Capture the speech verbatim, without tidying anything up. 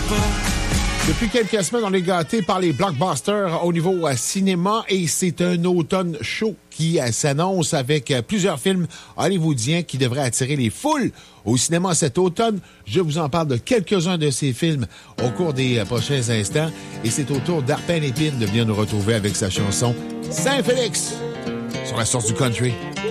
Depuis quelques semaines, on est gâtés par les blockbusters au niveau euh, cinéma et c'est un automne chaud qui euh, s'annonce avec euh, plusieurs films hollywoodiens qui devraient attirer les foules au cinéma cet automne. Je vous en parle de quelques-uns de ces films au cours des euh, prochains instants et c'est au tour d'Arpène Épine de venir nous retrouver avec sa chanson Saint-Félix sur la source du country.